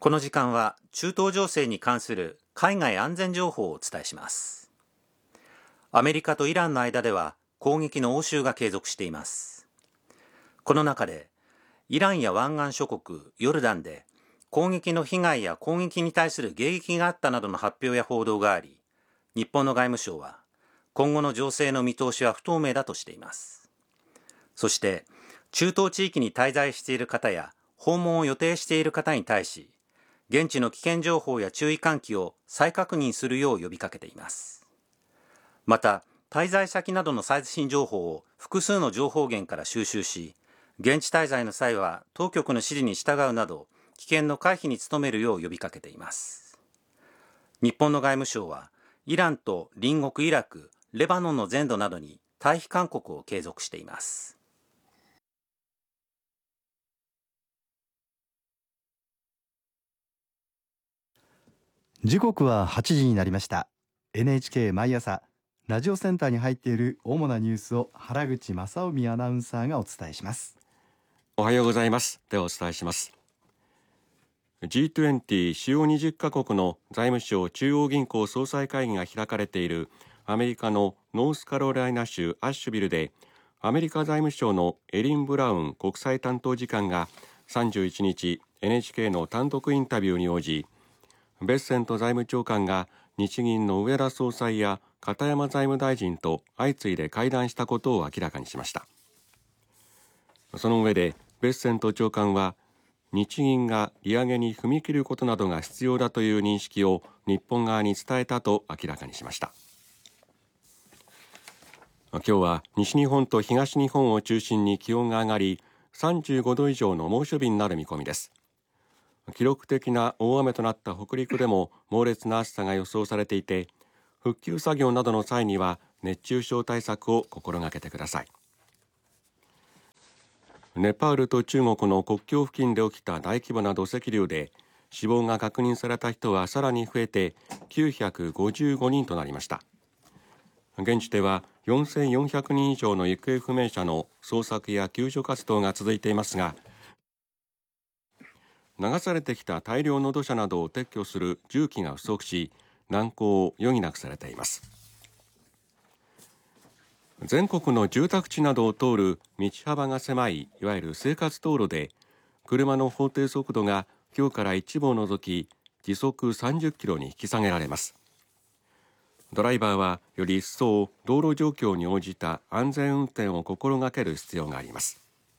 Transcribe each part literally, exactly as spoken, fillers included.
この時間は中東情勢に関する海外安全情報をお伝えします。アメリカとイランの間では攻撃の応酬が継続しています。この中でイランや湾岸諸国ヨルダンで攻撃の被害や攻撃に対する迎撃があったなどの発表や報道があり、日本の外務省は今後の情勢の見通しは不透明だとしています。そして中東地域に滞在している方や訪問を予定している方に対し、現地の危険情報や注意喚起を再確認するよう呼びかけています。また、滞在先などの最新情報を複数の情報源から収集し、現地滞在の際は当局の指示に従うなど、危険の回避に努めるよう呼びかけています。日本の外務省は、イランと隣国イラク、レバノンの全土などに退避勧告を継続しています。 時刻ははちじになりました。 エヌエイチケー 毎朝ラジオセンターに入っている主なニュースを原口正臣アナウンサーがお伝えします。 おはようございます。ではお伝えします。 ジーにじゅう 主要にじゅっカ国の財務省中央銀行総裁会議が開かれているアメリカのノースカロライナ州アッシュビルで、アメリカ財務省のエリン・ブラウン国際担当次官がさんじゅういちにち エヌエイチケー の単独インタビューに応じ、ベッセント財務長官が日銀の植田総裁や片山財務大臣と相次いで会談したことを明らかにしました。その上でベッセント長官は、日銀が利上げに踏み切ることなどが必要だという認識を日本側に伝えたと明らかにしました。今日は西日本と東日本を中心に気温が上がり、さんじゅうごど以上の猛暑日になる見込みです。記録的な大雨となった北陸でも猛烈な暑さが予想されていて、復旧作業などの際には熱中症対策を心がけてください。ネパールと中国の国境付近で起きた大規模な土石流で死亡が確認された人はさらに増えてきゅうひゃくごじゅうごにんとなりました。現地ではよんせんよんひゃくにん以上の行方不明者の捜索や救助活動が続いていますが、流されてきた大量の土砂などを撤去する重機が不足し、難航を余儀なくされています。全国の住宅地などを通る道幅が狭い、いわゆる生活道路で、車の法定速度が今日から一部を除き時速さんじゅっキロに引き下げられます。ドライバーはより一層道路状況に応じた安全運転を心がける必要があります。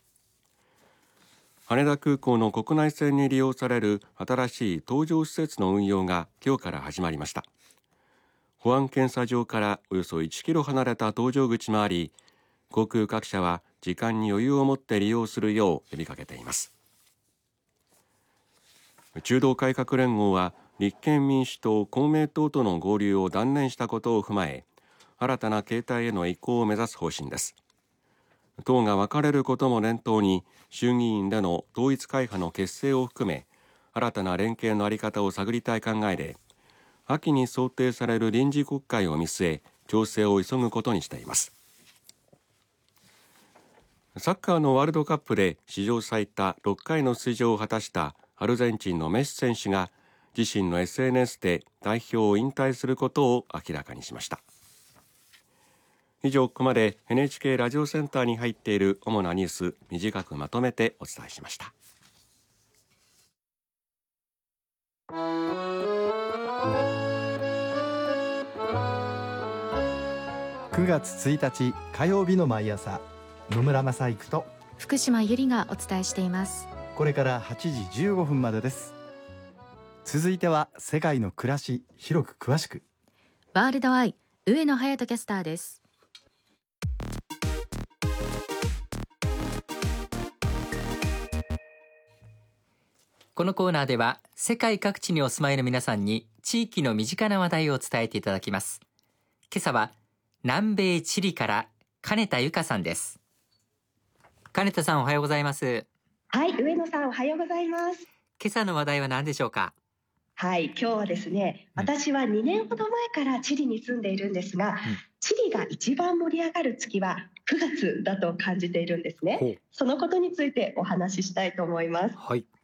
羽田空港の国内線に利用される新しい搭乗施設の運用が今日から始まりました。保安検査場からおよそいちキロ離れた搭乗口もあり、航空各社は時間に余裕を持って利用するよう呼びかけています。中道改革連合は立憲民主党、公明党との合流を断念したことを踏まえ、新たな形態への移行を目指す方針です。党が分かれることも念頭に、衆議院での統一会派の結成を含め新たな連携の在り方を探りたい考えで、秋に想定される臨時国会を見据え調整を急ぐことにしています。サッカーのワールドカップで史上最多ろっかいの出場を果たしたアルゼンチンのメッシ選手が自身の エスエヌエス で代表を引退することを明らかにしました。以上、ここまで エヌエイチケー ラジオセンターに入っている主なニュース、短くまとめてお伝えしました。 くがつついたち火曜日の毎朝、野村正育と福島由里がお伝えしています。 これからはちじじゅうごふんまでです。続いては世界の暮らし、広く詳しくワールドアイ、上野隼人キャスターです。 このコーナーでは世界各地にお住まいの皆さんに地域の身近な話題を伝えていただきます。今朝は南米チリから金田由香さんです。金田さん、おはようございます。 はい、上野さん、おはようございます。 今朝の話題は何でしょうか？ はい、今日はですね、私はにねんほど前からチリに住んでいるんですが、うん、チリが一番盛り上がる月はくがつだと感じているんですね。そのことについてお話ししたいと思います。 はい。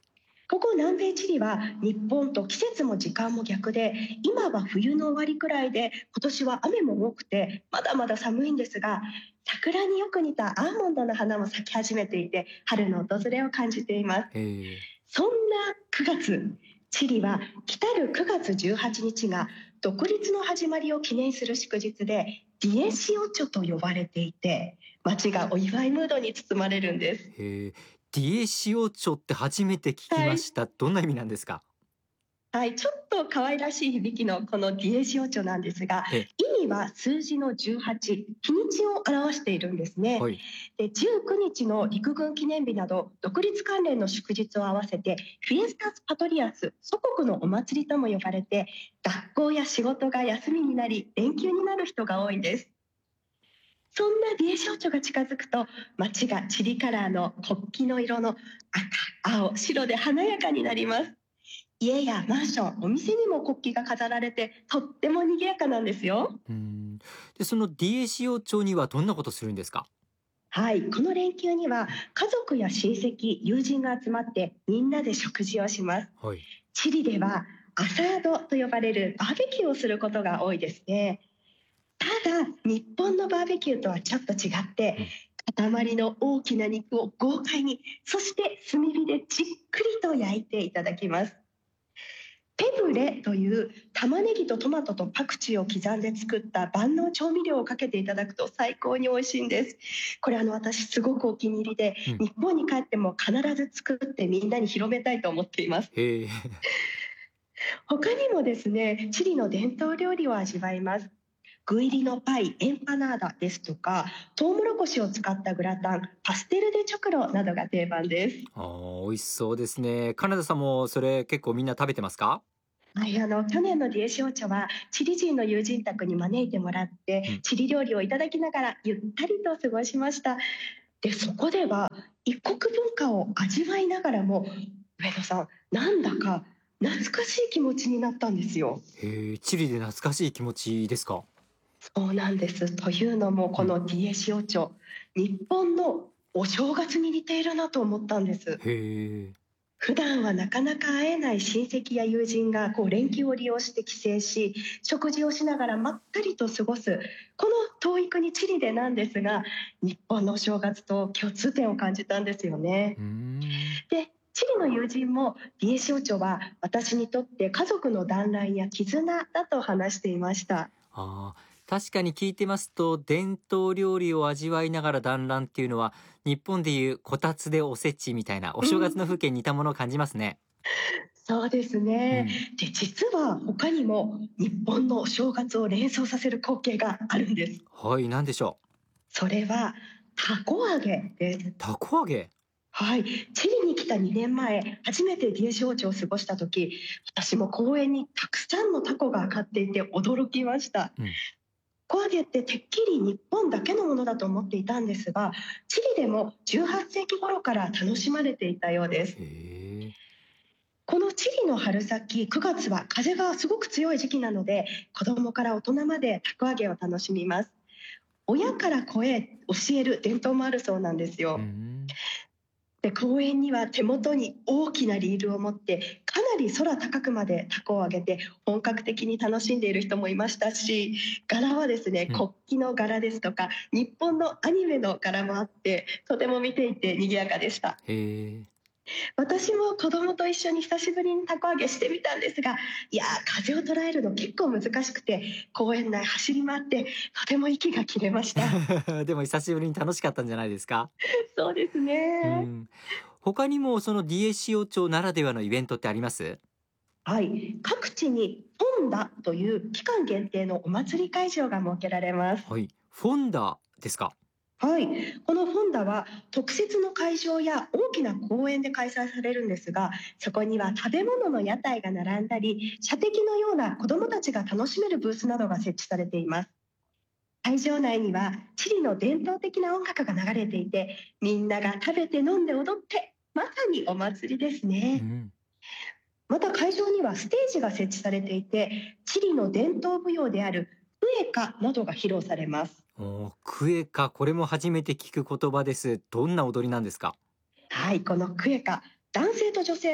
ここ南米チリは日本と季節も時間も逆で、今は冬の終わりくらいで、今年は雨も多くてまだまだ寒いんですが、桜によく似たアーモンドの花も咲き始めていて、春の訪れを感じています。そんなくがつ、チリは来たるくがつじゅうはちにちが独立の始まりを記念する祝日で、ディエシオチョと呼ばれていて、街がお祝いムードに包まれるんです。 へー、ディエシオチョって初めて聞きました、はい、どんな意味なんですか？ はい、ちょっと可愛らしい響きのこのディエシオチョなんですが、意味は数字のじゅうはち、日にちを表しているんですね。はい、でじゅうくにちの陸軍記念日など独立関連の祝日を合わせてフィエスタス・パトリアス、祖国のお祭りとも呼ばれて、学校や仕事が休みになり連休になる人が多いんです。そんなディエシオチョが近づくと、街がチリカラーの国旗の色の赤、青、白で華やかになります。家やマンション、お店にも国旗が飾られて、とっても賑やかなんですよ。 うーんでそのディエシオチョにはどんなことするんですか？ はい、この連休には家族や親戚、友人が集まってみんなで食事をします。はい、チリではアサードと呼ばれるバーベキューをすることが多いですね。ただ日本のバーベキューとはちょっと違って、うん、塊の大きな肉を豪快に、そして炭火でじっくりと焼いていただきます。ペブレという玉ねぎとトマトとパクチーを刻んで作った万能調味料をかけていただくと最高に美味しいんです。これあの私すごくお気に入りで、うん、日本に帰っても必ず作ってみんなに広めたいと思っています。へ他にもですね、チリの伝統料理を味わいます。具入りのパイ、エンパナーダですとか、トウモロコシを使ったグラタン、パステルデチョクロなどが定番です。 あー、美味しそうですね。カナダさんもそれ結構みんな食べてますか？ はい、あの去年のディエシオチョはチリ人の友人宅に招いてもらって、うん、チリ料理をいただきながらゆったりと過ごしました。でそこでは異国文化を味わいながらも、上野さん、なんだか懐かしい気持ちになったんですよ。 へえ、チリで懐かしい気持ちですか？ そうなんです。というのもこのディエシオチョ、日本のお正月に似ているなと思ったんです。へー。普段はなかなか会えない親戚や友人がこう連休を利用して帰省し、食事をしながらまったりと過ごすこの遠い国チリでなんですが、日本のお正月と共通点を感じたんですよね。うーんでチリの友人もディエシオチョは私にとって家族の団らんや絆だと話していました。 あー、確かに聞いてますと、伝統料理を味わいながら団らんっていうのは日本でいうこたつでおせちみたいなお正月の風景に似たものを感じますね。 うん、そうですね、うん、で実は他にも日本のお正月を連想させる光景があるんです。 はい、何でしょう？ それはたこ揚げです。 たこ揚げ？ はい、チリに来たにねんまえ、初めてディエシオチョを過ごした時、私も公園にたくさんのタコが揚がっていて驚きました。うん、たこ揚げっててっきり日本だけのものだと思っていたんですが、チリでもじゅうはっせいき頃から楽しまれていたようです。へー。このチリの春先くがつは風がすごく強い時期なので、子供から大人までたこ揚げを楽しみます。親から子へ教える伝統もあるそうなんですよ。うん、で公園には手元に大きなリールを持ってかなり空高くまでタコを上げて本格的に楽しんでいる人もいましたし、柄はですね、うん、国旗の柄ですとか日本のアニメの柄もあって、とても見ていて賑やかでした。へー。私も子供と一緒に久しぶりにタコ揚げしてみたんですが、いや風を捉えるの結構難しくて、公園内走り回ってとても息が切れましたでも久しぶりに楽しかったんじゃないですか？ そうですね。うん、 他にもそのディエシオチョならではのイベントってあります？ はい、各地にフォンダという期間限定のお祭り会場が設けられます。 はい、フォンダですか？ はい、このフォンダは特設の会場や大きな公園で開催されるんですが、そこには食べ物の屋台が並んだり、射的のような子どもたちが楽しめるブースなどが設置されています。会場内にはチリの伝統的な音楽が流れていて、みんなが食べて飲んで踊って、まさにお祭りですね。うん、また会場にはステージが設置されていて、チリの伝統舞踊であるクエカなどが披露されます。 おクエカ、これも初めて聞く言葉です。どんな踊りなんですか？ はい、このクエカ、男性と女性が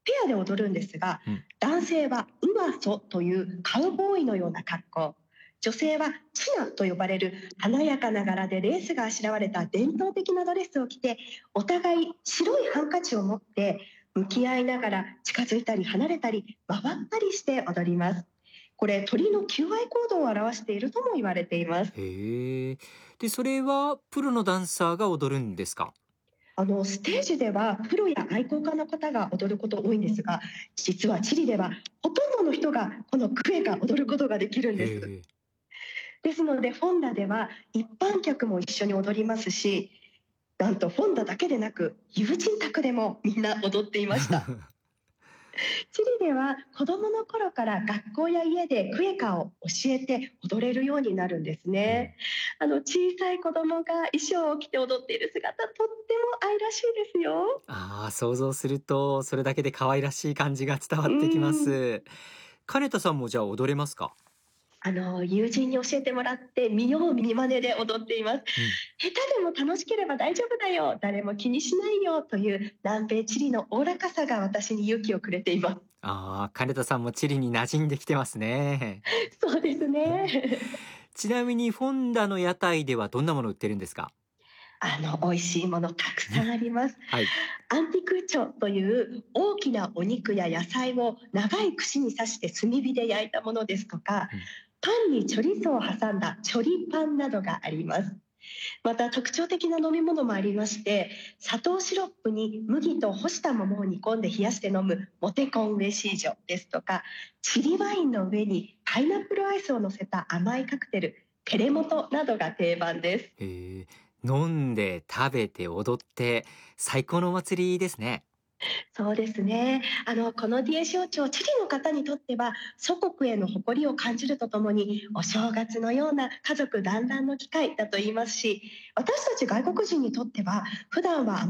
ペアで踊るんですが、 うん男性はウバソというカウボーイのような格好、女性はチナと呼ばれる華やかな柄でレースがあしらわれた伝統的なドレスを着て、お互い白いハンカチを持って向き合いながら近づいたり離れたり回ったりして踊ります。これ鳥の求愛行動を表しているとも言われています。 へえ。で、それはプロのダンサーが踊るんですか？ あのステージではプロや愛好家の方が踊ること多いんですが、実はチリではほとんどの人がこのクエが踊ることができるんです。 へえ。 ですのでフォンダでは一般客も一緒に踊りますし、なんとフォンダだけでなく友人宅でもみんな踊っていました。チリでは子どもの頃から学校や家でクエカを教えて踊れるようになるんですね。あの小さい子どもが衣装を着て踊っている姿、とっても愛らしいですよ。 ああ、想像するとそれだけで可愛らしい感じが伝わってきまうんす。金田さんもじゃあ踊れますか？ あの友人に教えてもらって見よう見まねで踊っています。下手でも楽しければ大丈夫だよ、誰も気にしないよという南米チリのおおらかさが私に勇気をくれています。 ああ、金田さんもチリに馴染んできてますね。 そうですね。 ちなみにフォンダの屋台ではどんなもの売ってるんですか？ あの美味しいものたくさんあります。 はい。 アンティクーチョという大きなお肉や野菜を長い串に刺して炭火で焼いたものですとか、 うんパンにチョリソを挟んだチョリパンなどがあります。また特徴的な飲み物もありまして、砂糖シロップに麦と干した桃を煮込んで冷やして飲むモテコンウエシージョですとか、チリワインの上にパイナップルアイスを乗せた甘いカクテルテレモトなどが定番です。 へえ。飲んで食べて踊って最高のお祭りですね。 そうですね。あのこのディエ象徴、チリの方にとっては祖国への誇りを感じるとともに、お正月のような家族団らんの機会だと言いますし、私たち外国人にとっては普段は